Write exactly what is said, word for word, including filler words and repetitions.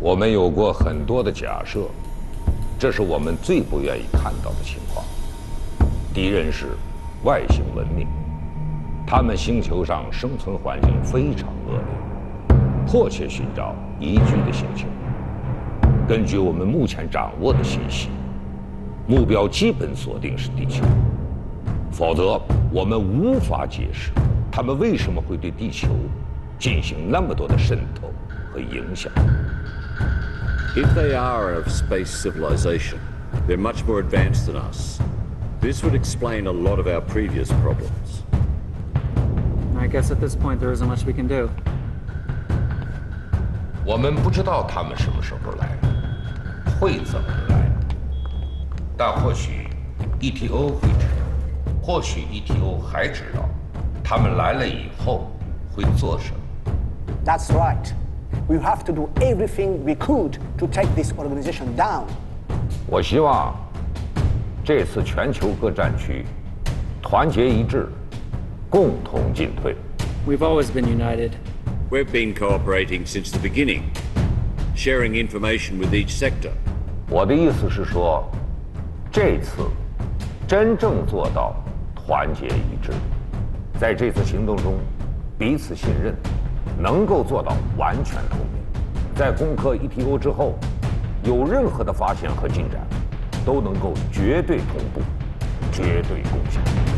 我们有过很多的假设，这是我们最不愿意看到的情况。敌人是外星文明，他们星球上生存环境非常恶劣，迫切寻找宜居的星球。根据我们目前掌握的信息，目标基本锁定是地球，否则我们无法解释他们为什么会对地球进行那么多的渗透和影响。 If they are of space civilization, they're much more advanced than us. This would explain a lot of our previous problems. I guess at this point there isn't much we can do. 我们不知道他们什么时候来，会怎么来，但或许 E T O 会知道，或许 E T O 还知道，他们来了以后会做什么。 That's right. We have to do everything we could to take this organization down. 我希望这次全球各战区团结一致，共同进退。 We've always been united. We've been cooperating since the beginning, sharing information with each sector. 我的意思是说，这次真正做到团结一致，在这次行动中彼此信任，能够做到完全透明。在攻克 E T O 之后，有任何的发现和进展，都能够绝对同步，绝对共享。